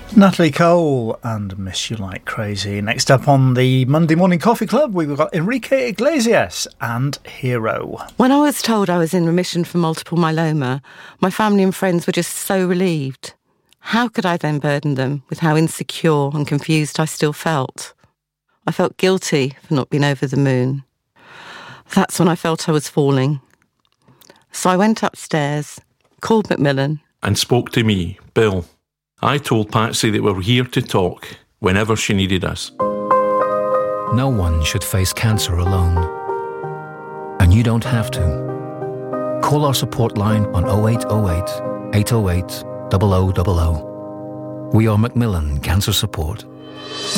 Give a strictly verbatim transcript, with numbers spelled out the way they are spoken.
Natalie Cole and Miss You Like Crazy. Next up on the Monday Morning Coffee Club, we've got Enrique Iglesias and Hero. When I was told I was in remission for multiple myeloma, my family and friends were just so relieved. How could I then burden them with how insecure and confused I still felt? I felt guilty for not being over the moon. That's when I felt I was falling. So I went upstairs, called Macmillan, and spoke to me, Bill. I told Patsy that we were here to talk whenever she needed us. No one should face cancer alone. And you don't have to. Call our support line on oh eight oh eight, eight oh eight, double oh double oh. We are Macmillan Cancer Support.